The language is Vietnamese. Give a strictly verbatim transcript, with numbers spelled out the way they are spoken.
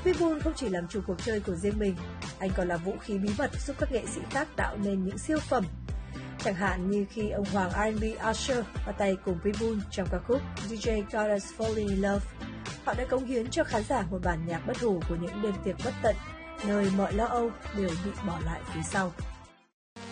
Pitbull không chỉ làm chủ cuộc chơi của riêng mình, anh còn là vũ khí bí mật giúp các nghệ sĩ khác tạo nên những siêu phẩm. Chẳng hạn như khi ông hoàng R and B Usher bắt tay cùng Pitbull trong ca khúc D J Got Us Falling in Love. Họ đã cống hiến cho khán giả một bản nhạc bất hủ của những đêm tiệc bất tận, nơi mọi lo âu đều bị bỏ lại phía sau.